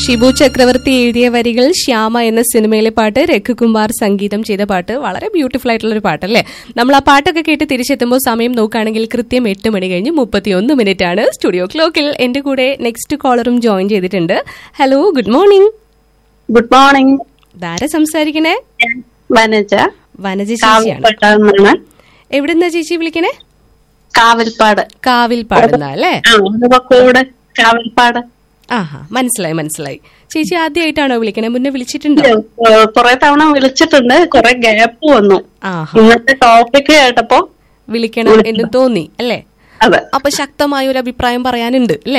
ഷിബു ചക്രവർത്തി എഴുതിയ വരികൾ, ശ്യാമ എന്ന സിനിമയിലെ പാട്ട്, രഘുകുമാർ സംഗീതം ചെയ്ത പാട്ട്. വളരെ ബ്യൂട്ടിഫുൾ ആയിട്ടുള്ള ഒരു പാട്ടല്ലേ? നമ്മൾ ആ പാട്ടൊക്കെ കേട്ട് തിരിച്ചെത്തുമ്പോൾ സമയം നോക്കുകയാണെങ്കിൽ കൃത്യം 8 മണി കഴിഞ്ഞ് 31 മിനിറ്റ് ആണ്. സ്റ്റുഡിയോ ക്ലോക്കിൽ എന്റെ കൂടെ നെക്സ്റ്റ് കോളറും ജോയിൻ ചെയ്തിട്ടുണ്ട്. Hello, good morning. Good morning. ധാര സംസാരിക്കണേ? വനജ. വനജ ചേച്ചിയാണ്. എവിടെന്നാ ചേച്ചി വിളിക്കണേ? കാവിൽപ്പാട്. കാവിൽപ്പാടുന്നാ അല്ലേ? കാവിൽപ്പാട്. ആഹാ, മനസ്സിലായി. ചേച്ചി ആദ്യമായിട്ടാണോ വിളിക്കണേ? മുന്നേ വിളിച്ചിട്ടുണ്ടോ? കുറെ തവണ വിളിച്ചിട്ടുണ്ട്, കുറെ ഗ്യാപ്പ് വന്നു. ഇന്നത്തെ ടോപ്പിക് കേട്ടപ്പോ വിളിക്കണം എന്ന് തോന്നി അല്ലേ? അതെ. അപ്പൊ ശക്തമായ ഒരു അഭിപ്രായം പറയാനുണ്ട് അല്ലേ?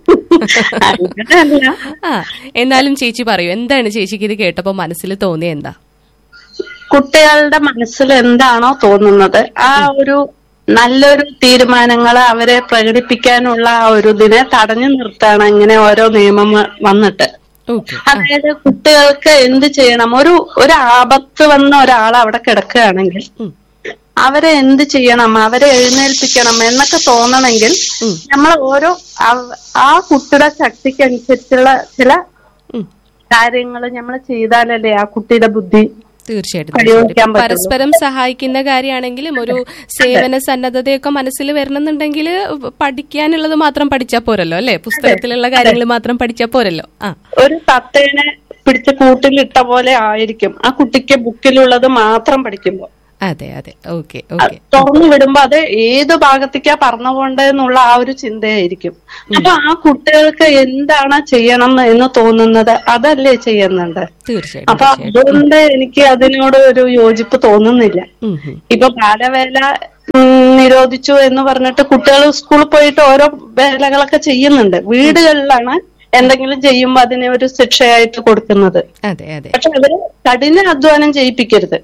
എന്നാലും ചേച്ചി പറയൂ, എന്താണ് ചേച്ചിക്ക് ഇത് കേട്ടപ്പോ മനസ്സിൽ തോന്നിയ എന്താ? കുട്ടികളുടെ മനസ്സിൽ എന്താണോ തോന്നുന്നത് ആ ഒരു നല്ലൊരു തീരുമാനങ്ങള് അവരെ പ്രകടിപ്പിക്കാനുള്ള ആ ഒരു ഇതിനെ തടഞ്ഞു നിർത്താണ് ഇങ്ങനെ ഓരോ നിയമം വന്നിട്ട്. അതായത് കുട്ടികൾക്ക് എന്ത് ചെയ്യണം, ഒരു ആപത്ത് വന്ന ഒരാൾ അവിടെ കിടക്കുകയാണെങ്കിൽ അവരെ എന്ത് ചെയ്യണം, അവരെ എഴുന്നേൽപ്പിക്കണം എന്നൊക്കെ തോന്നണമെങ്കിൽ നമ്മൾ ഓരോ ആ കുട്ടിയുടെ ശക്തിക്കനുസരിച്ചുള്ള ചില കാര്യങ്ങൾ നമ്മൾ ചെയ്താലല്ലേ ആ കുട്ടിയുടെ ബുദ്ധി തീർച്ചയായിട്ടും പരസ്പരം സഹായിക്കുന്ന കാര്യമാണെങ്കിലും ഒരു സേവന സന്നദ്ധതയൊക്കെ മനസ്സിൽ വരണമെന്നുണ്ടെങ്കിൽ പഠിക്കാനുള്ളത് മാത്രം പഠിച്ചാൽ പോരല്ലോ അല്ലെ? പുസ്തകത്തിലുള്ള കാര്യങ്ങൾ മാത്രം പഠിച്ചാൽ പോരല്ലോ. ഒരു തത്തേനെ പിടിച്ച കൂട്ടിലിട്ട പോലെ ആയിരിക്കും ആ കുട്ടിക്ക് ബുക്കിലുള്ളത് മാത്രം പഠിക്കുമ്പോ. അതെ. ഓക്കെ. തുറന്നു വിടുമ്പോ അത് ഏത് ഭാഗത്തേക്കാ പറഞ്ഞുകൊണ്ടെന്നുള്ള ആ ഒരു ചിന്തയായിരിക്കും. അപ്പൊ ആ കുട്ടികൾക്ക് എന്താണ് ചെയ്യണം എന്ന് തോന്നുന്നത് അതല്ലേ ചെയ്യുന്നുണ്ട്. അപ്പൊ അതുകൊണ്ട് എനിക്ക് അതിനോട് ഒരു യോജിപ്പ് തോന്നുന്നില്ല. ഇപ്പൊ ബാലവേല നിരോധിച്ചു എന്ന് പറഞ്ഞിട്ട് കുട്ടികൾ സ്കൂളിൽ പോയിട്ട് ഓരോ വേലകളൊക്കെ ചെയ്യുന്നുണ്ട്. വീടുകളിലാണ് എന്തെങ്കിലും ചെയ്യുമ്പോ അതിനെ ഒരു ശിക്ഷയായിട്ട് കൊടുക്കുന്നത്. പക്ഷെ അവര് കഠിന അധ്വാനം ചെയ്യിപ്പിക്കരുത്.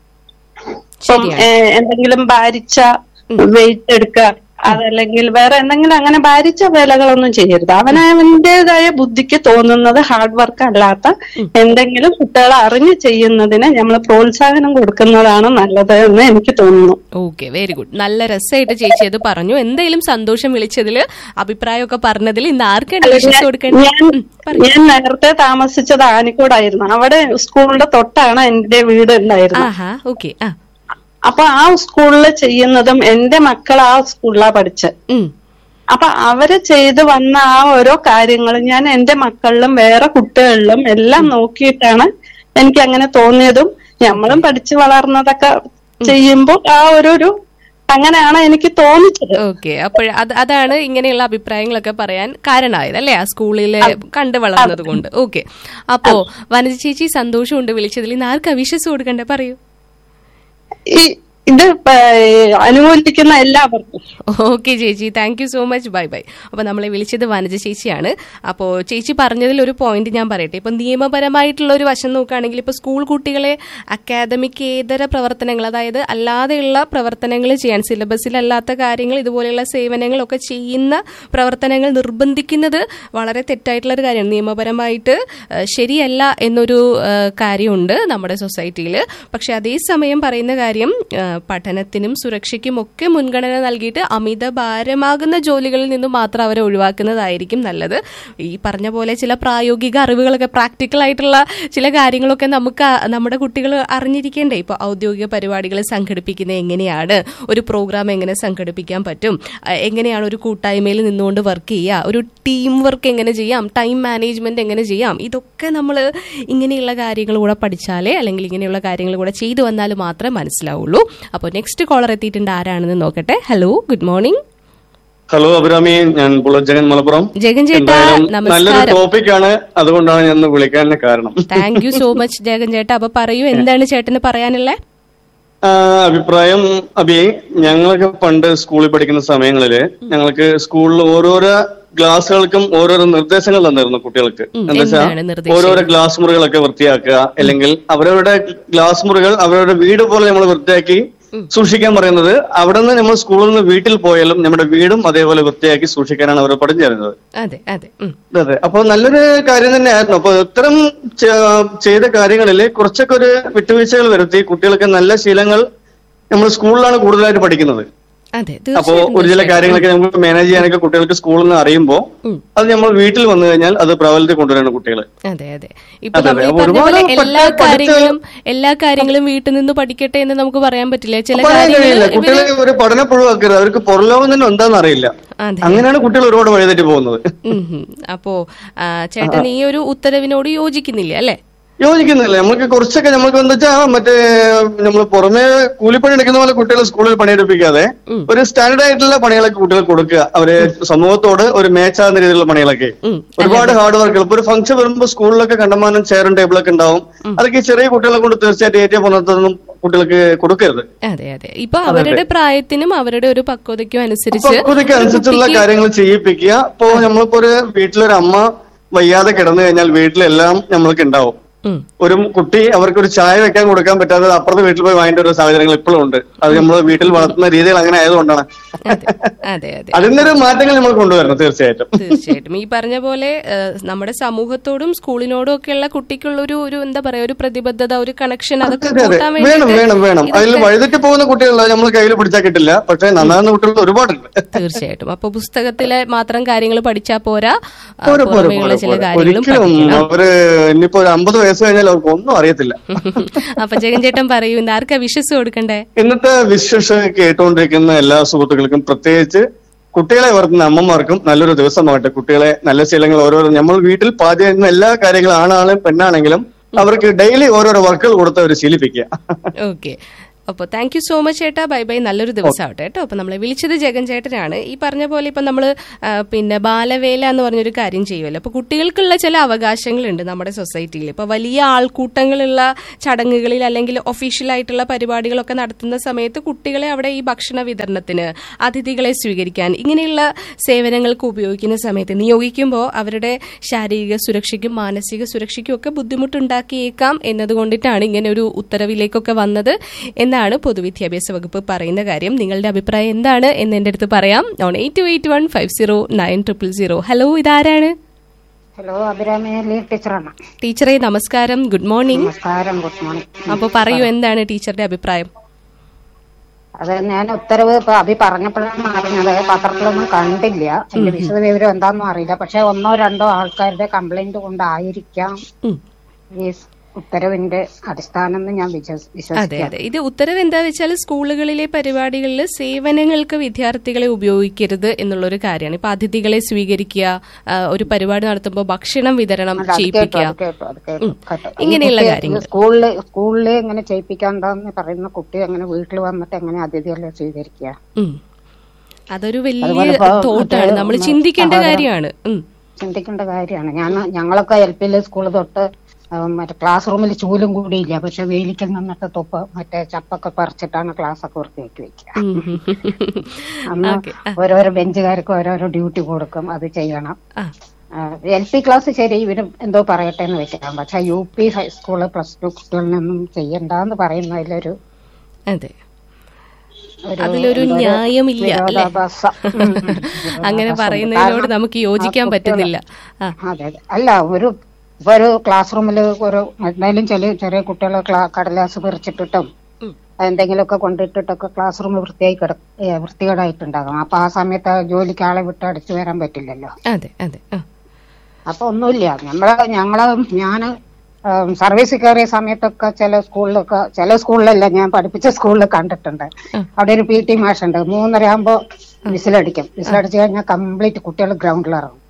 എന്തെങ്കിലും ഭാരിച്ച വെയിറ്റ് എടുക്കുക, അതല്ലെങ്കിൽ വേറെ എന്തെങ്കിലും അങ്ങനെ ഭാരിച്ച വേലകളൊന്നും ചെയ്യരുത്. അവനവന്റേതായ ബുദ്ധിക്ക് തോന്നുന്നത് ഹാർഡ് വർക്ക് അല്ലാത്ത എന്തെങ്കിലും കുട്ടികളെ അറിഞ്ഞ് ചെയ്യുന്നതിന് നമ്മൾ പ്രോത്സാഹനം കൊടുക്കുന്നതാണ് നല്ലത് എന്ന് എനിക്ക് തോന്നുന്നു. Okay, very good. നല്ല രസമായിട്ട് ചേച്ചി അത് പറഞ്ഞു. എന്തായാലും സന്തോഷം വിളിച്ചതില്, അഭിപ്രായമൊക്കെ പറഞ്ഞതിൽ. ഇന്ന് ആർക്കാണ് ഞാൻ നേരത്തെ താമസിച്ചത് ആനിക്കോടായിരുന്നു. അവിടെ സ്കൂളിന്റെ തൊട്ടാണ് എന്റെ വീട് ഉണ്ടായിരുന്നത്. അപ്പൊ ആ സ്കൂളില് ചെയ്യുന്നതും എന്റെ മക്കൾ ആ സ്കൂളിലാ പഠിച്ചത്. അപ്പൊ അവര് ചെയ്ത് വന്ന ആ ഓരോ കാര്യങ്ങളും ഞാൻ എന്റെ മക്കളിലും വേറെ കുട്ടികളിലും എല്ലാം നോക്കിയിട്ടാണ് എനിക്ക് അങ്ങനെ തോന്നിയതും നമ്മളും പഠിച്ചു വളർന്നതൊക്കെ ചെയ്യുമ്പോ ആ ഒരു അങ്ങനെയാണ് എനിക്ക് തോന്നിച്ചത്. ഓക്കെ, അപ്പോൾ അതാണ് ഇങ്ങനെയുള്ള അഭിപ്രായങ്ങളൊക്കെ പറയാൻ കാരണമായത് അല്ലേ? ആ സ്കൂളില് കണ്ടു വളർന്നത് കൊണ്ട്. ഓക്കെ, അപ്പോ വനജ ചേച്ചി സന്തോഷമുണ്ട് വിളിച്ചതിൽ. ഇന്ന് ആർക്കാ വിശ്വസ് കൊടുക്കണ്ടേ പറയൂ? ഇത് അനുകൂലിക്കുന്ന എല്ലാവർക്കും. ഓക്കെ ചേച്ചി, thank you so much. By. അപ്പൊ നമ്മളെ വിളിച്ചത് വനജ ചേച്ചിയാണ്. അപ്പോ ചേച്ചി പറഞ്ഞതിൽ ഒരു പോയിന്റ് ഞാൻ പറയട്ടെ. ഇപ്പൊ നിയമപരമായിട്ടുള്ള ഒരു വശം നോക്കുകയാണെങ്കിൽ ഇപ്പൊ സ്കൂൾ കുട്ടികളെ അക്കാദമികേതര പ്രവർത്തനങ്ങൾ, അതായത് അല്ലാതെയുള്ള പ്രവർത്തനങ്ങൾ ചെയ്യാൻ, സിലബസിലല്ലാത്ത കാര്യങ്ങൾ, ഇതുപോലെയുള്ള സേവനങ്ങളൊക്കെ ചെയ്യുന്ന പ്രവർത്തനങ്ങൾ നിർബന്ധിക്കുന്നത് വളരെ തെറ്റായിട്ടുള്ള ഒരു കാര്യമാണ്. നിയമപരമായിട്ട് ശരിയല്ല എന്നൊരു കാര്യമുണ്ട് നമ്മുടെ സൊസൈറ്റിയിൽ. പക്ഷെ അതേസമയം പറയുന്ന കാര്യം, പഠനത്തിനും സുരക്ഷയ്ക്കും ഒക്കെ മുൻഗണന നൽകിയിട്ട് അമിത ഭാരമാകുന്ന ജോലികളിൽ നിന്നും മാത്രം അവരെ ഒഴിവാക്കുന്നതായിരിക്കും നല്ലത്. ഈ പറഞ്ഞ പോലെ ചില പ്രായോഗിക അറിവുകളൊക്കെ, പ്രാക്ടിക്കൽ ആയിട്ടുള്ള ചില കാര്യങ്ങളൊക്കെ നമ്മുടെ കുട്ടികൾ അറിഞ്ഞിരിക്കേണ്ടേ? ഇപ്പോൾ ഔദ്യോഗിക പരിപാടികൾ സംഘടിപ്പിക്കുന്നത് എങ്ങനെയാണ്, ഒരു പ്രോഗ്രാം എങ്ങനെ സംഘടിപ്പിക്കാൻ പറ്റും, എങ്ങനെയാണ് ഒരു കൂട്ടായ്മയിൽ നിന്നുകൊണ്ട് വർക്ക് ചെയ്യുക, ഒരു ടീം വർക്ക് എങ്ങനെ ചെയ്യാം, ടൈം മാനേജ്മെന്റ് എങ്ങനെ ചെയ്യാം, ഇതൊക്കെ നമ്മൾ ഇങ്ങനെയുള്ള കാര്യങ്ങൾ കൂടെ പഠിച്ചാലേ, അല്ലെങ്കിൽ ഇങ്ങനെയുള്ള കാര്യങ്ങൾ കൂടെ ചെയ്തു വന്നാൽ മാത്രമേ മനസ്സിലാവുള്ളൂ. അപ്പോൾ നെക്സ്റ്റ് കോളർ എത്തിയിട്ടുണ്ട്, ആരാണെന്ന് നോക്കട്ടെ. Hello, good morning. Hello Abhirami, ഞാൻ ജഗൻ മലപ്പുറം. ജഗൻ ചേട്ടാ നമസ്കാരം. ടോപ്പിക്കാണ്, അതുകൊണ്ടാണ് ഞാൻ വിളിക്കാൻ കാരണം. Thank you so much Jagan ചേട്ടാ. അപ്പൊ പറയൂ, എന്താണ് ചേട്ടന് പറയാനുള്ളത്? അഭിപ്രായം ഞങ്ങളൊക്കെ പണ്ട് സ്കൂളിൽ പഠിക്കുന്ന സമയങ്ങളില് ഞങ്ങൾക്ക് സ്കൂളിൽ ഓരോരോ ക്ലാസ്സുകൾക്കും ഓരോരോ നിർദ്ദേശങ്ങൾ തന്നിരുന്നു കുട്ടികൾക്ക്. എന്താ വെച്ചാൽ ഓരോരോ ക്ലാസ് മുറികളൊക്കെ വൃത്തിയാക്കുക, അല്ലെങ്കിൽ അവരവരുടെ ക്ലാസ് മുറികൾ അവരവരുടെ വീട് പോലെ നമ്മൾ വൃത്തിയാക്കി സൂക്ഷിക്കാൻ പറയുന്നത്. അവിടെ നിന്ന് നമ്മൾ സ്കൂളിൽ നിന്ന് വീട്ടിൽ പോയാലും നമ്മുടെ വീടും അതേപോലെ വൃത്തിയാക്കി സൂക്ഷിക്കാനാണ് അവർ പറഞ്ഞു തരുന്നത്. അതെ, അപ്പൊ നല്ലൊരു കാര്യം തന്നെയായിരുന്നു. അപ്പൊ ഇത്തരം ചെയ്ത കാര്യങ്ങളിൽ കുറച്ചൊക്കെ ഒരു വിട്ടുവീഴ്ചകൾ വരുത്തി കുട്ടികൾക്ക് നല്ല ശീലങ്ങൾ നമ്മൾ സ്കൂളിലാണ് കൂടുതലായിട്ട് പഠിക്കുന്നത്. അപ്പോ ഒരു ചില കാര്യങ്ങളൊക്കെ നമുക്ക് മാനേജ് ചെയ്യാനൊക്കെ കുട്ടികൾക്ക് സ്കൂളിൽ നിന്ന് അറിയുമ്പോൾ അത് നമ്മൾ വീട്ടിൽ വന്നു കഴിഞ്ഞാൽ അത് പ്രബലത്തിൽ കൊണ്ടുവരണം കുട്ടികൾ. എല്ലാ കാര്യങ്ങളും വീട്ടിൽ നിന്ന് പഠിക്കട്ടെ എന്ന് നമുക്ക് പറയാൻ പറ്റില്ല. ചില കുട്ടികളെ ഒരു പഠനം പുഴുവാക്കരുത്, അവർക്ക് പുറലോകം തന്നെ എന്താണെന്ന് അറിയില്ല. അങ്ങനെയാണ് കുട്ടികൾ ഒരുപാട് വഴിതെറ്റി പോകുന്നത്. അപ്പോ ചേട്ടൻ ഈ ഒരു ഉത്തരവിനോട് യോജിക്കുന്നില്ല അല്ലെ? യോജിക്കുന്നില്ല. നമുക്ക് കുറച്ചൊക്കെ നമുക്ക് എന്താ വെച്ചാൽ മറ്റേ നമ്മൾ പുറമെ കൂലിപ്പണി എടുക്കുന്ന പോലെ കുട്ടികളെ സ്കൂളിൽ പണിയെടുപ്പിക്കാതെ ഒരു സ്റ്റാൻഡേർഡ് ആയിട്ടുള്ള പണികളൊക്കെ കുട്ടികൾക്ക് കൊടുക്കുക. അവര് സമൂഹത്തോട് ഒരു മേച്ചാകുന്ന രീതിയിലുള്ള പണികളൊക്കെ, ഒരുപാട് ഹാർഡ് വർക്കുകൾ. ഇപ്പൊ ഒരു ഫംഗ്ഷൻ വരുമ്പോൾ സ്കൂളിലൊക്കെ കണ്ടമാനം ചെയറും ടേബിളൊക്കെ ഉണ്ടാവും. അതൊക്കെ ചെറിയ കുട്ടികളെ കൊണ്ട് തീർച്ചയായിട്ടും ഏറ്റവും പുറത്തൊന്നും കുട്ടികൾക്ക് കൊടുക്കരുത്. അതെ അതെ. ഇപ്പൊ അവരുടെ പ്രായത്തിനും അവരുടെ ഒരു പക്വതയ്ക്കും അനുസരിച്ചുള്ള കാര്യങ്ങൾ ചെയ്യിപ്പിക്കുക. ഇപ്പൊ നമ്മളിപ്പോ ഒരു വീട്ടിലൊരു അമ്മ വയ്യാതെ കിടന്നു കഴിഞ്ഞാൽ വീട്ടിലെല്ലാം നമ്മൾക്ക് ഉണ്ടാവും. ഒരു കുട്ടി അവർക്കൊരു ചായ വെക്കാൻ കൊടുക്കാൻ പറ്റാതെ അപ്പുറത്തെ വീട്ടിൽ പോയി വാങ്ങിച്ച ഒരു സാഹചര്യങ്ങൾ ഇപ്പോഴും ഉണ്ട്. അത് നമ്മൾ വീട്ടിൽ വളർത്തുന്ന രീതികൾ അങ്ങനെ ആയതുകൊണ്ടാണ്. അതിനൊരു മാറ്റങ്ങൾ നമ്മൾ കൊണ്ടുവരണം തീർച്ചയായിട്ടും. ഈ പറഞ്ഞ പോലെ നമ്മുടെ സമൂഹത്തോടും സ്കൂളിനോടും ഒക്കെയുള്ള കുട്ടിക്കുള്ള ഒരു എന്താ പറയാ ഒരു പ്രതിബദ്ധത, ഒരു കണക്ഷൻ അതൊക്കെ വേണം. അതിൽ വഴിതെറ്റി പോകുന്ന കുട്ടികൾ നമ്മൾ കയ്യിൽ പിടിച്ചാൽ കിട്ടില്ല. പക്ഷെ നന്നാകുന്ന കുട്ടികൾ ഒരുപാടുണ്ട്. തീർച്ചയായിട്ടും. അപ്പൊ പുസ്തകത്തിലെ മാത്രം കാര്യങ്ങൾ പഠിച്ചാൽ പോരാ, ചില കാര്യങ്ങളും അവര് ഇനിയിപ്പോ ഒരു 50 വയസ്സ് കഴിഞ്ഞാൽ അവർക്ക് ഒന്നും അറിയത്തില്ല. അപ്പൊ ജഗൻ ചേട്ടൻ പറയൂ, ഇന്ന് ആർക്കാ വിശ്വസ് കൊടുക്കണ്ടേ? ഇന്നത്തെ വിശ്വസ് കേട്ടുകൊണ്ടിരിക്കുന്ന എല്ലാ സുഹൃത്തുക്കൾക്കും, പ്രത്യേകിച്ച് കുട്ടികളെ വളർത്തുന്ന അമ്മമാർക്കും നല്ലൊരു ദിവസമാകട്ടെ. കുട്ടികളെ നല്ല ശീലങ്ങൾ ഓരോരോ നമ്മൾ വീട്ടിൽ പാചകം ചെയ്യുന്ന എല്ലാ കാര്യങ്ങളും ആണാണെങ്കിലും പെണ്ണാണെങ്കിലും അവർക്ക് ഡെയിലി ഓരോരോ വർക്കുകൾ കൊടുത്ത് അവർ ശീലിപ്പിക്കുക. ഓക്കെ. അപ്പോൾ താങ്ക് യു സോ മച്ച് ചേട്ടാ. Bye bye. നല്ലൊരു ദിവസം ആവട്ടെ കേട്ടോ. അപ്പോൾ നമ്മളെ വിളിച്ചത് ജഗൻ ചേട്ടനാണ്. ഈ പറഞ്ഞ പോലെ ഇപ്പം നമ്മൾ പിന്നെ ബാലവേല എന്ന് പറഞ്ഞൊരു കാര്യം ചെയ്യുമല്ലോ. അപ്പോൾ കുട്ടികൾക്കുള്ള ചില അവകാശങ്ങളുണ്ട് നമ്മുടെ സൊസൈറ്റിയിൽ. ഇപ്പോൾ വലിയ ആൾക്കൂട്ടങ്ങളുള്ള ചടങ്ങുകളിൽ അല്ലെങ്കിൽ ഒഫീഷ്യലായിട്ടുള്ള പരിപാടികളൊക്കെ നടത്തുന്ന സമയത്ത് കുട്ടികളെ അവിടെ ഈ ഭക്ഷണ വിതരണത്തിന്, അതിഥികളെ സ്വീകരിക്കാൻ, ഇങ്ങനെയുള്ള സേവനങ്ങൾക്ക് ഉപയോഗിക്കുന്ന സമയത്ത് നിയോഗിക്കുമ്പോൾ അവരുടെ ശാരീരിക സുരക്ഷയ്ക്കും മാനസിക സുരക്ഷയ്ക്കും ഒക്കെ ബുദ്ധിമുട്ടുണ്ടാക്കിയേക്കാം എന്നതുകൊണ്ടിട്ടാണ് ഇങ്ങനെ ഒരു ഉത്തരവിലേക്കൊക്കെ വന്നത് എന്നാണ് പൊതുവിദ്യാഭ്യാസ വകുപ്പ് പറയുന്ന കാര്യം. നിങ്ങളുടെ അഭിപ്രായം എന്താണ് എന്ന് എന്റെ അടുത്ത് പറയാം. 8281509000. ഹലോ, ഇതാരാണ്? ഹലോ, അഭിരാമി ടീച്ചറാണ്. ടീച്ചറെ നമസ്കാരം. Good morning. നമസ്കാരം. Good morning. അപ്പൊ പറയൂ, എന്താണ് ടീച്ചറുടെ അഭിപ്രായം? അത് ഞാൻ ഉത്തരവ് ഇപ്പൊ അഭി പറഞ്ഞപ്പോഴാണ് അറിഞ്ഞത്. പത്രത്തിലൊന്നും കണ്ടില്ല. എന്റെ വിശദ വിവരം എന്താണെന്നും അറിയില്ല. പക്ഷെ 1-2 ആൾക്കാരുടെ കംപ്ലൈന്റ് കൊണ്ടായിരിക്കാം ഈ ഉത്തരവിന്റെ അടിസ്ഥാനം ഞാൻ വിശ്വസിക്കുന്നു. അതെ അതെ. ഇത് ഉത്തരവ് എന്താ വെച്ചാൽ സ്കൂളുകളിലെ പരിപാടികളിൽ സേവനങ്ങൾക്ക് വിദ്യാർത്ഥികളെ ഉപയോഗിക്കരുത് എന്നുള്ളൊരു കാര്യമാണ്. ഇപ്പൊ അതിഥികളെ സ്വീകരിക്കുക, ഒരു പരിപാടി നടത്തുമ്പോൾ ഭക്ഷണം വിതരണം ചെയ്യിപ്പിക്കുക, ഇങ്ങനെയുള്ള കാര്യങ്ങൾ. സ്കൂളിൽ ഇങ്ങനെ ചെയ്യിപ്പിക്കാണ്ടെന്ന് പറയുന്ന കുട്ടി അങ്ങനെ വീട്ടിൽ വന്നിട്ട് എങ്ങനെ അതിഥികളെ സ്വീകരിക്കുക? അതൊരു വലിയ തോട്ടാണ്, നമ്മൾ ചിന്തിക്കേണ്ട കാര്യമാണ്. ഞങ്ങളൊക്കെ LP സ്കൂള് തൊട്ട് മറ്റേ ക്ലാസ് റൂമിൽ ചൂലും കൂടിയില്ല. പക്ഷെ വെയിലിക്കൽ നിന്നിട്ട് മറ്റേ ചപ്പൊക്കെ പറിച്ചിട്ടാണ് ക്ലാസ് ഒക്കെ വൃത്തിയാക്കി വെക്കുക. അന്ന് ഓരോരോ ബെഞ്ചുകാർക്ക് ഓരോരോ ഡ്യൂട്ടി കൊടുക്കും, അത് ചെയ്യണം. LP ക്ലാസ് ശരി, ഇവര് എന്തോ പറയട്ടെ എന്ന് വെക്കാം. പക്ഷെ UP ഹൈസ്കൂള് +2 കുട്ടികളിലൊന്നും ചെയ്യണ്ടെന്ന് പറയുന്നതിലൊരു അതിലൊരു ന്യായമില്ല. അങ്ങനെ പറയുന്നതിനോട് നമുക്ക് യോജിക്കാൻ പറ്റുന്നില്ല. അതെ. അല്ല, ഇപ്പൊ ഒരു ക്ലാസ് റൂമിൽ എന്തായാലും ചെറിയ കുട്ടികളെ കടലാസ് പറിച്ചിട്ടിട്ടും എന്തെങ്കിലുമൊക്കെ കൊണ്ടിട്ടിട്ടൊക്കെ ക്ലാസ് റൂം വൃത്തികേടായിട്ടുണ്ടാകും. അപ്പൊ ആ സമയത്ത് ജോലിക്ക് ആളെ വിട്ട് അടിച്ചു വരാൻ പറ്റില്ലല്ലോ. അപ്പൊ ഒന്നുമില്ല. ഞാന് സർവീസിൽ കയറിയ സമയത്തൊക്കെ ചില സ്കൂളിലല്ല, ഞാൻ പഠിപ്പിച്ച സ്കൂളിൽ കണ്ടിട്ടുണ്ട്. അവിടെ ഒരു PT മാഷുണ്ട്. 3:30 ആകുമ്പോ വിസിലടിക്കും. വിസിലടിച്ചു കഴിഞ്ഞാൽ കംപ്ലീറ്റ് കുട്ടികൾ ഗ്രൗണ്ടിൽ ഇറങ്ങും.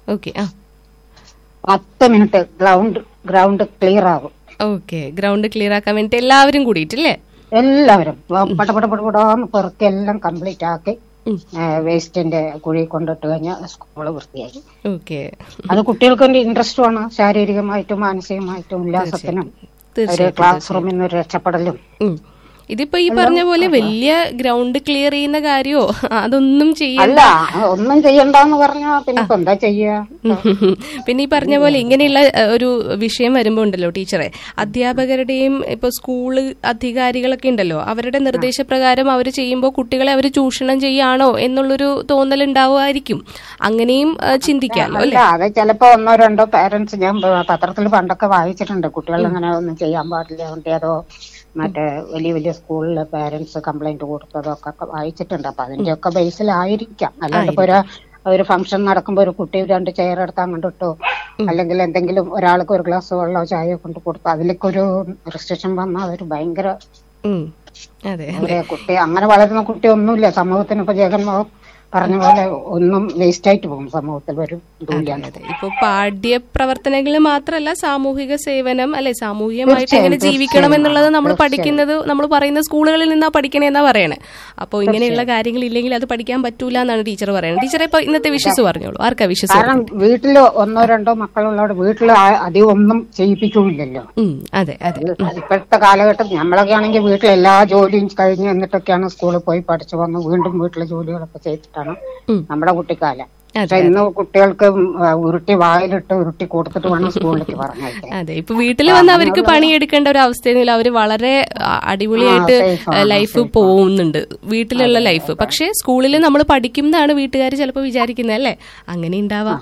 10 മിനിറ്റ് ഗ്രൗണ്ട് ക്ലിയർ ആകും. ഗ്രൗണ്ട് ക്ലിയർ ആക്കാൻ വേണ്ടി എല്ലാവരും കൂടിയിട്ടില്ലേ? എല്ലാവരും പടപടപടപടാന്ന് പെറുക്കി എല്ലാം കംപ്ലീറ്റ് ആക്കി വേസ്റ്റിന്റെ കുഴി കൊണ്ടിട്ട് കഴിഞ്ഞാൽ സ്കൂള് വൃത്തിയായി. അത് കുട്ടികൾക്ക് ഇൻട്രസ്റ്റുമാണ്, ശാരീരികമായിട്ടും മാനസികമായിട്ടും ഉല്ലാസത്തിനും ഒരു ക്ലാസ് റൂമിൽ നിന്ന് രക്ഷപ്പെടലും. ഇതിപ്പോ ഈ പറഞ്ഞ പോലെ വലിയ ഗ്രൗണ്ട് ക്ലിയർ ചെയ്യുന്ന കാര്യോ അതൊന്നും ചെയ്യല്ല. ഒന്നും ചെയ്യണ്ടെന്ന് പറഞ്ഞാ പിന്നെ എന്താ ചെയ്യാ? പിന്നെ ഈ പറഞ്ഞ പോലെ ഇങ്ങനെയുള്ള ഒരു വിഷയം വരുമ്പോ ഉണ്ടല്ലോ ടീച്ചറെ, അധ്യാപകരുടെയും ഇപ്പൊ സ്കൂള് അധികാരികളൊക്കെ ഉണ്ടല്ലോ, അവരുടെ നിർദ്ദേശപ്രകാരം അവർ ചെയ്യുമ്പോൾ കുട്ടികളെ അവർ ചൂഷണം ചെയ്യാണോ എന്നുള്ളൊരു തോന്നൽ ഉണ്ടാവുമായിരിക്കും. അങ്ങനെയും ചിന്തിക്കാമല്ലോ അല്ലെ? അത് ചിലപ്പോ 1-2 പേരന്റ്സ് ഞാൻ പത്രത്തിൽ പണ്ടൊക്കെ വായിച്ചിട്ടുണ്ട്. കുട്ടികൾ അങ്ങനെ ഒന്നും ചെയ്യാൻ പാടില്ല, അതോ മറ്റേ വലിയ വലിയ സ്കൂളിലെ പേരൻസ് കംപ്ലൈന്റ് കൊടുത്തതൊക്കെ വായിച്ചിട്ടുണ്ട്. അപ്പൊ അതിന്റെ ഒക്കെ ബേസിലായിരിക്കാം. അല്ലാണ്ട് ഇപ്പൊ ഒരു ഫംഗ്ഷൻ നടക്കുമ്പോ ഒരു കുട്ടി 2 ചെയർ എടുത്ത് അങ്ങോട്ട് ഇട്ടോ, അല്ലെങ്കിൽ എന്തെങ്കിലും ഒരാൾക്ക് ഒരു ഗ്ലാസ് വെള്ളമോ ചായയോ കൊണ്ട് കൊടുത്തു അതിലേക്ക് ഒരു റെസ്ട്രിക്ഷൻ വന്നാൽ അതൊരു ഭയങ്കര കുട്ടി അങ്ങനെ വളരുന്ന കുട്ടി ഒന്നുമില്ല സമൂഹത്തിന്. ഇപ്പൊ ജഗൻമോഹൻ പറഞ്ഞ പോലെ ഒന്നും വേസ്റ്റ് ആയിട്ട് പോകും സമൂഹത്തിൽ വരും. ഇപ്പൊ പാഠ്യ പ്രവർത്തനങ്ങൾ മാത്രമല്ല, സാമൂഹിക സേവനം അല്ലെ, സാമൂഹികമായിട്ട് എങ്ങനെ ജീവിക്കണം എന്നുള്ളത് നമ്മൾ പഠിക്കുന്നത്, നമ്മൾ പറയുന്ന സ്കൂളുകളിൽ നിന്നാ പഠിക്കണേന്നാ പറയണേ. അപ്പോൾ ഇങ്ങനെയുള്ള കാര്യങ്ങൾ ഇല്ലെങ്കിൽ അത് പഠിക്കാൻ പറ്റൂല എന്നാണ് ടീച്ചർ പറയുന്നത്. ടീച്ചറെ ഇപ്പൊ ഇന്നത്തെ വിഷസ് പറഞ്ഞോളൂ. ആർക്കാ വിഷസ്? കാരണം വീട്ടില് 1-2 മക്കളുള്ളവർ വീട്ടിൽ അധികം ഒന്നും ചെയ്യിപ്പിക്കില്ലല്ലോ. അതെ അതെ. ഇപ്പോഴത്തെ കാലഘട്ടത്തിൽ നമ്മളൊക്കെ ആണെങ്കിൽ വീട്ടിൽ എല്ലാ ജോലിയും കഴിഞ്ഞ് എന്നിട്ടൊക്കെയാണ് സ്കൂളിൽ പോയി പഠിച്ചു വന്ന് വീണ്ടും വീട്ടിലെ ജോലികളൊക്കെ ചെയ്തിട്ടാണ് നമ്മുടെ കുട്ടിക്കാലം. പക്ഷെ ഇന്ന് കുട്ടികൾക്ക് ഉരുട്ടി വായിലിട്ട് ഉരുട്ടി കൊടുത്തിട്ട് വേണം സ്കൂളിലേക്ക് പറഞ്ഞയക്കാൻ. അതെ, ഇപ്പൊ വീട്ടിൽ വന്ന് അവർക്ക് പണിയെടുക്കേണ്ട ഒരു അവസ്ഥയൊന്നുമില്ല. അവര് വളരെ അടിപൊളിയായിട്ട് ലൈഫ് പോകുന്നുണ്ട്, വീട്ടിലുള്ള ലൈഫ്. പക്ഷെ സ്കൂളിൽ നമ്മൾ പഠിക്കുന്നതാണ് വീട്ടുകാർ ചിലപ്പോ വിചാരിക്കുന്നത് അല്ലേ? അങ്ങനെ ഉണ്ടാവാം.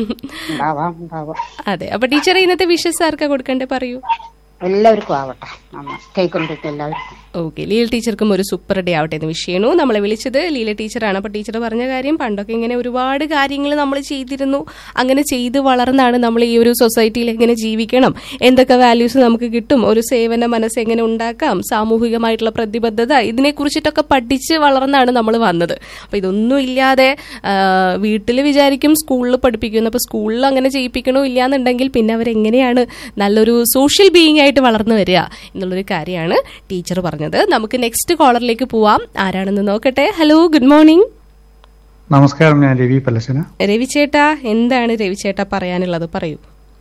അതെ. അപ്പൊ ടീച്ചർ ഇന്നത്തെ വിഷസ് ആർക്കാ കൊടുക്കണ്ടേ പറയൂ? എല്ലാവർക്കും ആവട്ടെ, കേൾക്കുന്നുണ്ട് എല്ലാവർക്കും. ഓക്കെ, ലീല ടീച്ചർക്കും ഒരു സൂപ്പർ ഡേ ആവട്ടെ എന്ന് വിഷയണു. നമ്മളെ വിളിച്ചത് ലീല ടീച്ചറാണ്. അപ്പൊ ടീച്ചർ പറഞ്ഞ കാര്യം, പണ്ടൊക്കെ ഇങ്ങനെ ഒരുപാട് കാര്യങ്ങൾ നമ്മൾ ചെയ്തിരുന്നു. അങ്ങനെ ചെയ്ത് വളർന്നാണ് നമ്മൾ ഈ ഒരു സൊസൈറ്റിയിൽ എങ്ങനെ ജീവിക്കണം, എന്തൊക്കെ വാല്യൂസ് നമുക്ക് കിട്ടും, ഒരു സേവന മനസ്സ് എങ്ങനെ ഉണ്ടാക്കാം, സാമൂഹികമായിട്ടുള്ള പ്രതിബദ്ധത, ഇതിനെ കുറിച്ചിട്ടൊക്കെ പഠിച്ച് വളർന്നാണ് നമ്മൾ വന്നത്. അപ്പൊ ഇതൊന്നും ഇല്ലാതെ വീട്ടിൽ വിചാരിക്കും സ്കൂളിൽ പഠിപ്പിക്കുന്നു. അപ്പൊ സ്കൂളിൽ അങ്ങനെ ചെയ്യിപ്പിക്കണോ ഇല്ലാന്നുണ്ടെങ്കിൽ പിന്നെ അവരെങ്ങനെയാണ് നല്ലൊരു സോഷ്യൽ ബീയിങ് ആയിട്ട് വളർന്നു വരിക എന്നുള്ളൊരു കാര്യമാണ് ടീച്ചർ പറഞ്ഞത്. നമുക്ക് നെക്സ്റ്റ് കോളറിലേക്ക് പോവാം. ആരാണെന്ന് നോക്കട്ടെ. Hello, good morning. നമസ്കാരം, ഞാൻ രവി പലശന. രവി ചേട്ടാ, എന്താണ് രവി ചേട്ടാ പറയാനുള്ളത്? പറയൂ.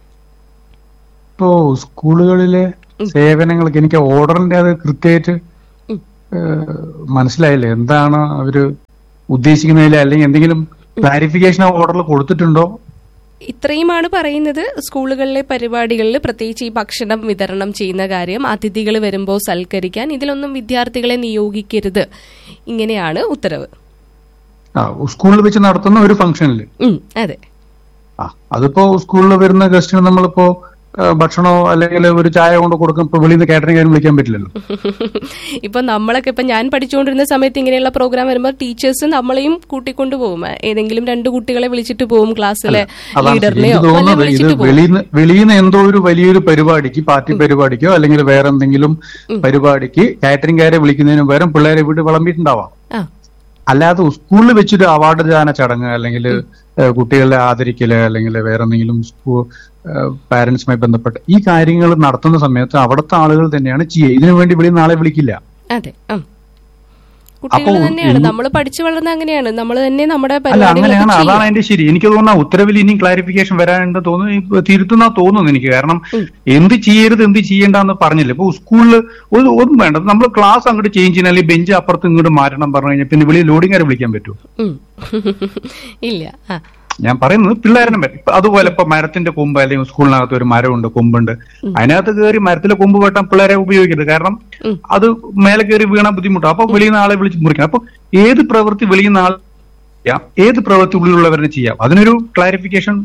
ഇപ്പോ സ്കൂളുകളിലെ സേവനങ്ങൾക്ക് എനിക്ക് ഓർഡറിന്റെ അത് കൃത്യമായിട്ട് മനസ്സിലായില്ല. എന്താണ് അവര് ഉദ്ദേശിക്കുന്നതിൽ, അല്ലെങ്കിൽ എന്തെങ്കിലും ക്ലാരിഫിക്കേഷൻ ഓർഡറിൽ കൊടുത്തിട്ടുണ്ടോ? ഇത്രയുമാണ് പറയുന്നത്. സ്കൂളുകളിലെ പരിപാടികളിൽ പ്രത്യേകിച്ച് ഈ ഭക്ഷണം വിതരണം ചെയ്യുന്ന കാര്യം, അതിഥികൾ വരുമ്പോൾ സൽക്കരിക്കാൻ, ഇതിലൊന്നും വിദ്യാർത്ഥികളെ നിയോഗിക്കരുത്, ഇങ്ങനെയാണ് ഉത്തരവ്. സ്കൂളിൽ വെച്ച് നടത്തുന്ന ഒരു ഫംഗ്ഷനിൽ. അതെ. അതിപ്പോ സ്കൂളിൽ വരുന്ന ഗസ്റ്റിന് നമ്മളിപ്പോ ഭക്ഷണോ അല്ലെങ്കിൽ ഒരു ചായ കൊണ്ട് കൊടുക്കും. ഇപ്പൊ വെളിയിൽ നിന്ന് കാറ്ററിംഗ് കാര്യം വിളിക്കാൻ പറ്റില്ലല്ലോ. ഇപ്പൊ നമ്മളൊക്കെ ഇപ്പൊ ഞാൻ പഠിച്ചുകൊണ്ടിരുന്ന സമയത്ത് ഇങ്ങനെയുള്ള പ്രോഗ്രാം വരുമ്പോൾ ടീച്ചേഴ്സ് നമ്മളെയും കൂട്ടിക്കൊണ്ടു പോകും. ഏതെങ്കിലും 2 കുട്ടികളെ വിളിച്ചിട്ട് പോകും, ക്ലാസ്സിലെ ലീഡറിനെയോ. വെളിയിൽ നിന്ന് എന്തോ ഒരു വലിയൊരു പരിപാടിക്ക്, പാർട്ടി പരിപാടിക്കോ അല്ലെങ്കിൽ വേറെ എന്തെങ്കിലും പരിപാടിക്ക് കാറ്ററിംഗുകാരെ വിളിക്കുന്നതിന് പകരം പിള്ളേരെ വീട്ടിൽ വിളമ്പിയിട്ടുണ്ടാവാം. അല്ലാതെ സ്കൂളിൽ വെച്ചൊരു അവാർഡ് ദാന ചടങ്ങ് അല്ലെങ്കിൽ കുട്ടികളെ ആദരിക്കല് അല്ലെങ്കിൽ വേറെ എന്തെങ്കിലും പാരന്റ്സുമായി ബന്ധപ്പെട്ട് ഈ കാര്യങ്ങൾ നടത്തുന്ന സമയത്ത് അവിടുത്തെ ആളുകൾ തന്നെയാണ് ചെയ്യുക. ഇതിനു വേണ്ടി വെളിയിൽ നാളെ വിളിക്കില്ല. അതെ, കുട്ടികൾ തന്നെയാണ്. നമ്മൾ പഠിച്ചു വളർന്ന അങ്ങനെയാണ്, നമ്മൾ തന്നെ നമ്മുടെ അങ്ങനെയാണ്. അതാണ് അതിന്റെ ശരി. എനിക്ക് തോന്നുന്ന ഉത്തരവിൽ ഇനിയും ക്ലാരിഫിക്കേഷൻ വരാനുണ്ട് തോന്നുന്നു, തിരുത്തുന്ന തോന്നുന്നു എനിക്ക്. കാരണം എന്ത് ചെയ്യരുത് എന്ത് ചെയ്യേണ്ടെന്ന് പറഞ്ഞില്ല. ഇപ്പൊ സ്കൂളിൽ ഒന്നും വേണ്ട, നമ്മൾ ക്ലാസ് അങ്ങോട്ട് ചേഞ്ച് ചെയ്യാൻ, അല്ലെങ്കിൽ ബെഞ്ച് അപ്പുറത്ത് ഇങ്ങോട്ട് മാറ്റണം പറഞ്ഞു കഴിഞ്ഞാൽ പിന്നെ വെളിയിൽ ലോഡിംഗാരെ വിളിക്കാൻ പറ്റുമോ? ഇല്ല. ഞാൻ പറയുന്നത് പിള്ളേരെ അതുപോലെ ഇപ്പൊ മരത്തിന്റെ കൊമ്പ്, അല്ലെങ്കിൽ സ്കൂളിനകത്ത് ഒരു മരമുണ്ട്, കൊമ്പുണ്ട്, അതിനകത്ത് കയറി മരത്തിലെ കൊമ്പ് വെട്ടാൻ പിള്ളേരെ ഉപയോഗിക്കരുത്. കാരണം അത് മേലെ കയറി വീണാൻ ബുദ്ധിമുട്ടാണ്. അപ്പൊ വെളിയിൽ നിന്ന് ആളെ വിളിച്ച് മുറിക്കാം. അപ്പൊ ഏത് പ്രവൃത്തി വെളിയിൽ നിന്ന് ആൾ ചെയ്യാം, ഏത് പ്രവൃത്തി ഉള്ളിലുള്ളവരെ ചെയ്യാം, അതിനൊരു ക്ലാരിഫിക്കേഷൻ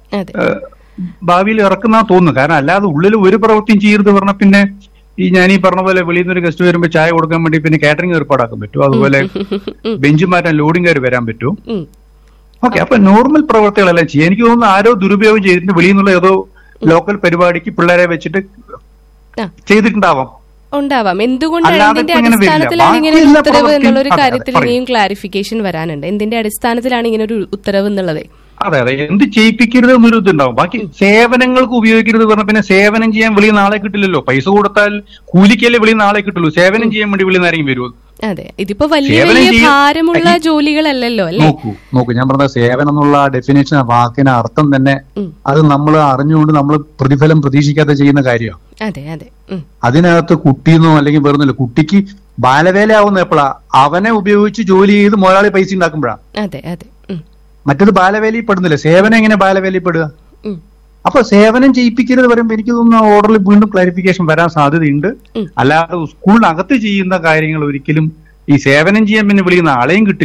ഭാവിയിൽ ഇറക്കുന്ന തോന്നുന്നു. കാരണം അല്ലാതെ ഉള്ളിൽ ഒരു പ്രവൃത്തിയും ചെയ്യരുത് പറഞ്ഞ പിന്നെ ഞാൻ ഈ പറഞ്ഞ പോലെ വെളിയിൽ നിന്ന് ഒരു ഗസ്റ്റ് വരുമ്പോൾ ചായ കൊടുക്കാൻ വേണ്ടി പിന്നെ കാറ്ററിംഗ് ഏർപ്പാടാക്കാൻ പറ്റുമോ? അതുപോലെ ബെഞ്ച് മാറ്റാൻ ലോഡിംഗുകാർ വരാൻ പറ്റുമോ? ഓക്കെ, അപ്പൊ നോർമൽ പ്രവർത്തികളെല്ലാം ചെയ്യാം. എനിക്ക് തോന്നുന്നു ആരോ ദുരുപയോഗം ചെയ്തിട്ട് വെളിയിൽ നിന്നുള്ള ഏതോ ലോക്കൽ പരിപാടിക്ക് പിള്ളേരെ വെച്ചിട്ട് ചെയ്തിട്ടുണ്ടാവാം. എന്തുകൊണ്ടാണ് ഇതിന്റെ അടിസ്ഥാനത്തിലാണ് ഇങ്ങനെ ഒരു ഉത്തരവ് എന്നുള്ള ഒരു കാര്യത്തിൽ ഇനിയും ക്ലാരിഫിക്കേഷൻ വരാനുണ്ട്. എന്തിന്റെ അടിസ്ഥാനത്തിലാണ് ഇങ്ങനെ ഒരു ഉത്തരവ് എന്നുള്ളത്? അതെ, എന്ത് ചെയ്യിപ്പിക്കരുത് എന്നൊരു ഇതുണ്ടാവും. ബാക്കി സേവനങ്ങൾക്ക് ഉപയോഗിക്കരുത് പറഞ്ഞ പിന്നെ സേവനം ചെയ്യാൻ വെളിയിൽ നാളെ കിട്ടില്ലല്ലോ. പൈസ കൊടുത്താൽ കൂലിക്കല്ലേ വെളിയിൽ നാളെ കിട്ടുള്ളൂ. സേവനം ചെയ്യാൻ വേണ്ടി വെളിയിൽ ആരെങ്കിലും വരുമോ? അതെ, ഇതിപ്പോ വലിയ വലിയ ഭാരമുള്ള ജോലികളല്ലല്ലോ അല്ലേ? നോക്കൂ, ഞാൻ പറഞ്ഞ സേവനം എന്നുള്ള ഡെഫിനേഷൻ, വാക്കിന് അർത്ഥം തന്നെ അത് നമ്മൾ അറിഞ്ഞുകൊണ്ട് നമ്മൾ പ്രതിഫലം പ്രതീക്ഷിക്കാതെ ചെയ്യുന്ന കാര്യമാണ്. അതെ അതെ. അതിനകത്ത് കുട്ടിയെന്നോ അല്ലെങ്കിൽ വേറൊന്നുമില്ല. കുട്ടിക്ക് ബാലവേലയാവുന്ന എപ്പോഴാ? അവനെ ഉപയോഗിച്ച് ജോലി ചെയ്ത് മുതലാളി പൈസ ഉണ്ടാക്കുമ്പോഴാണ്. അതെ അതെ. മറ്റത് ബാലവേലയിൽ പെടുന്നില്ല. സേവനം എങ്ങനെ ബാലവേലയിൽ പെടുക? അപ്പൊ സേവനം ചെയ്യിപ്പിക്കരുത് പറയുമ്പോ എനിക്ക് തോന്നുന്ന ഓർഡറിൽ വീണ്ടും ക്ലാരിഫിക്കേഷൻ വരാൻ സാധ്യതയുണ്ട്. അല്ലാതെ സ്കൂളിനകത്ത് ചെയ്യുന്ന കാര്യങ്ങൾ ഒരിക്കലും ഈ സേവനം ചെയ്യാൻ പിന്നെ വിളിക്കുന്ന ആളെയും കിട്ടില്ല,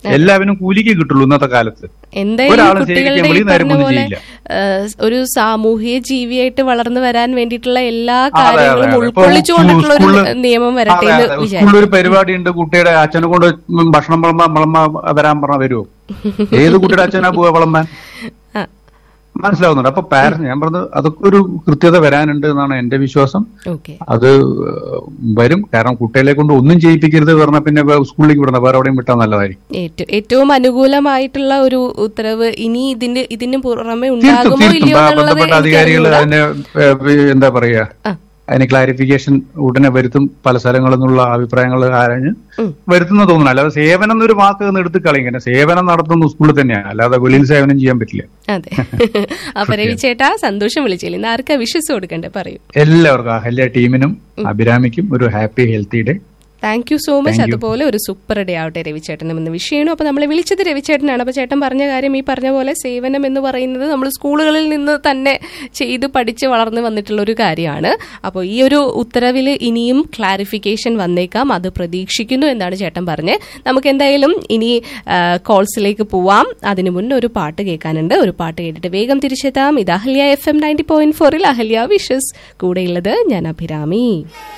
എല്ലാവരും കൂലിക്ക് കിട്ടുള്ളൂ ഇന്നത്തെ കാലത്ത്. എന്തായാലും കുട്ടികളുടെ ഒരു സാമൂഹിക ജീവിയായിട്ട് വളർന്നു വരാൻ വേണ്ടിയിട്ടുള്ള എല്ലാ കാര്യങ്ങളും ഉൾക്കൊള്ളിച്ചുകൊണ്ടിട്ടുള്ള ഒരു നിയമം വരട്ടെ എന്ന് വിചാരിച്ചു. സ്കൂളിലൊരു പരിപാടി ഉണ്ട്, കുട്ടിയുടെ അച്ഛനെ കൊണ്ട് ഭക്ഷണം വിളമ്പ വരാൻ പറഞ്ഞാൽ വരുമോ? ഏത് കുട്ടിയുടെ അച്ഛനാ പോവാ വിളമ്പാൻ? മനസ്സിലാവുന്നുണ്ട്. അപ്പൊ പാരന്റ്സ്, ഞാൻ പറഞ്ഞത് അതൊക്കെ ഒരു കൃത്യത വരാനുണ്ട് എന്നാണ് എന്റെ വിശ്വാസം. അത് വരും. കാരണം കുട്ടികളെ കൊണ്ട് ഒന്നും ചെയ്യിപ്പിക്കരുത് പറഞ്ഞാൽ പിന്നെ സ്കൂളിലേക്ക് വിടണം, വേറെ എവിടെയും വിട്ടാൽ നല്ലതായിരിക്കും. ഏറ്റവും അനുകൂലമായിട്ടുള്ള ഒരു ഉത്തരവ് ഇനി ഇതിന് പുറമെ ഉണ്ടാകുമോ ഇല്ലയോ ബന്ധപ്പെട്ട അധികാരികൾ അതിന്റെ എന്താ പറയാ, അതിന് ക്ലാരിഫിക്കേഷൻ ഉടനെ വരുത്തും. പല സ്ഥലങ്ങളിൽ നിന്നുള്ള അഭിപ്രായങ്ങൾ ആരാഞ്ഞ് വരുത്തുന്ന തോന്നുന്നു. അല്ലാതെ സേവനം എന്നൊരു വാക്ക് എടുത്ത് കളയും. സേവനം നടത്തുന്ന സ്കൂളിൽ തന്നെയാണ്, അല്ലാതെ വെളിയിൽ സേവനം ചെയ്യാൻ പറ്റില്ല. അതെ. അപ്പൊ രവി ചേട്ടാ, സന്തോഷം വിളിച്ചില്ല. ഇന്ന് ആർക്കാ വിഷസ് കൊടുക്കണ്ടേ പറയൂ? എല്ലാവർക്കും, അഹല്യ ടീമിനും അഭിരാമിക്കും ഒരു happy healthy day. Thank you so much. അതുപോലെ ഒരു സൂപ്പർ ഡേ ആവട്ടെ രവിചേട്ടനും എന്ന് വിഷയമാണ്. അപ്പൊ നമ്മളെ വിളിച്ചത് രവിചേട്ടനാണ്. അപ്പൊ ചേട്ടൻ പറഞ്ഞ കാര്യം, ഈ പറഞ്ഞ പോലെ സേവനം എന്ന് പറയുന്നത് നമ്മൾ സ്കൂളുകളിൽ നിന്ന് തന്നെ ചെയ്ത് പഠിച്ച് വളർന്നു വന്നിട്ടുള്ള ഒരു കാര്യമാണ്. അപ്പോൾ ഈ ഒരു ഉത്തരവിൽ ഇനിയും ക്ലാരിഫിക്കേഷൻ വന്നേക്കാം, അത് പ്രതീക്ഷിക്കുന്നു എന്നാണ് ചേട്ടൻ പറഞ്ഞത്. നമുക്ക് എന്തായാലും ഇനി കോൾസിലേക്ക് പോവാം. അതിനു മുന്നേ ഒരു പാട്ട് കേൾക്കാനുണ്ട്. ഒരു പാട്ട് കേട്ടിട്ട് വേഗം തിരിച്ചെത്താം. ഇത് അഹല്യ FM 90.4 അഹല്യ വിഷസ്. കൂടെയുള്ളത് ഞാൻ അഭിരാമി.